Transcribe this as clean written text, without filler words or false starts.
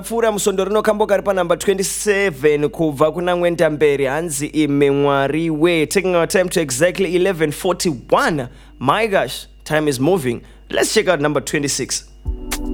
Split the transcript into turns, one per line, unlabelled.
Pfura musondo rinokamboka ripa number 27 kubva kuna Mwendamberi hanzi ime Mwari we. Taking our time to exactly 11:41. My gosh, time is moving. Let's check out number 26.